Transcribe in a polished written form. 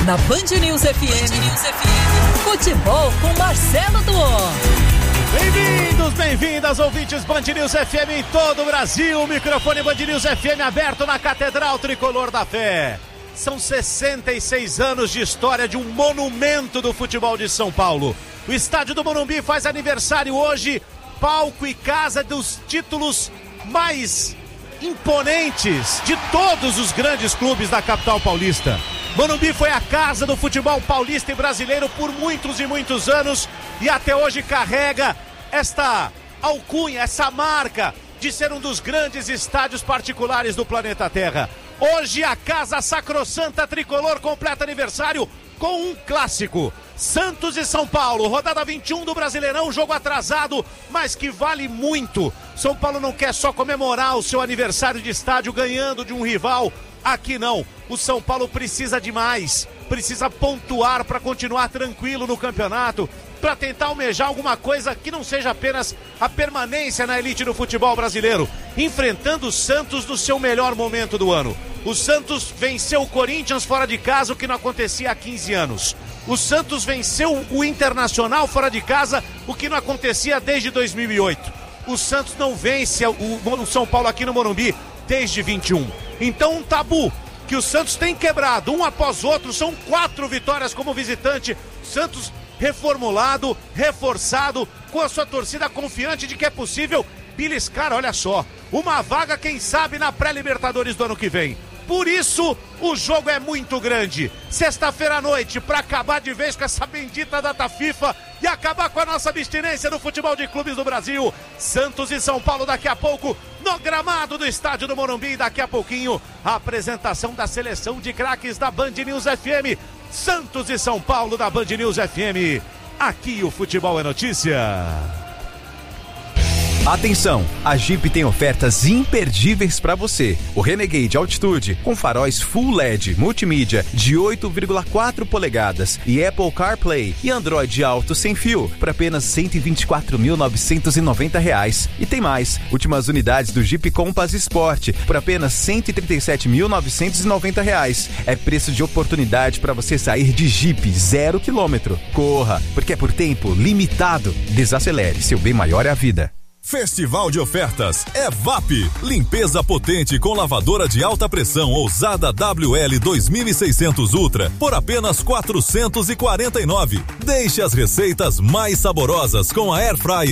Na Band News FM. Futebol com Marcelo Duó. Bem-vindas, ouvintes Band News FM em todo o Brasil. O microfone Band News FM aberto na Catedral Tricolor da Fé. São 66 anos de história de um monumento do futebol de São Paulo. O estádio do Morumbi faz aniversário hoje, palco e casa dos títulos mais imponentes de todos os grandes clubes da capital paulista. Morumbi foi a casa do futebol paulista e brasileiro por muitos e muitos anos e até hoje carrega esta alcunha, essa marca de ser um dos grandes estádios particulares do planeta Terra. Hoje a Casa Sacrossanta Tricolor completa aniversário com um clássico. Santos e São Paulo, rodada 21 do Brasileirão, jogo atrasado, mas que vale muito. São Paulo não quer só comemorar o seu aniversário de estádio ganhando de um rival. Aqui não, o São Paulo precisa de mais, precisa pontuar para continuar tranquilo no campeonato, para tentar almejar alguma coisa que não seja apenas a permanência na elite do futebol brasileiro, enfrentando o Santos no seu melhor momento do ano. O Santos venceu o Corinthians fora de casa, o que não acontecia há 15 anos. O Santos venceu o Internacional fora de casa, o que não acontecia desde 2008. O Santos não vence o São Paulo aqui no Morumbi desde 21. Então um tabu que o Santos tem quebrado, um após outro, são 4 vitórias como visitante. Santos reformulado, reforçado, com a sua torcida confiante de que é possível beliscar, olha só, uma vaga, quem sabe, na pré-Libertadores do ano que vem. Por isso, o jogo é muito grande. Sexta-feira à noite, para acabar de vez com essa bendita data FIFA e acabar com a nossa abstinência no futebol de clubes do Brasil. Santos e São Paulo daqui a pouco, no gramado do estádio do Morumbi. E daqui a pouquinho, a apresentação da seleção de craques da Band News FM. Santos e São Paulo da Band News FM. Aqui o futebol é notícia. Atenção, a Jeep tem ofertas imperdíveis para você. O Renegade Altitude com faróis Full LED multimídia de 8,4 polegadas e Apple CarPlay e Android Auto sem fio por apenas R$ 124.990. E tem mais, últimas unidades do Jeep Compass Sport por apenas R$ 137.990. É preço de oportunidade para você sair de Jeep 0 km. Corra, porque é por tempo limitado. Desacelere, seu bem maior é a vida. Festival de ofertas é VAP. Limpeza potente com lavadora de alta pressão ousada WL 2600 Ultra por apenas R$ 449. Deixe as receitas mais saborosas com a Air Fryer